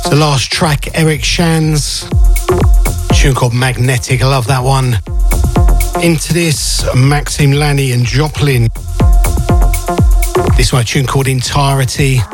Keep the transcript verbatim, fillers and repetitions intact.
The last track, Eric Shan's tune called Magnetic. I love that one. Into this, Maxim Lani and Joplin. This one, a tune called Entirety.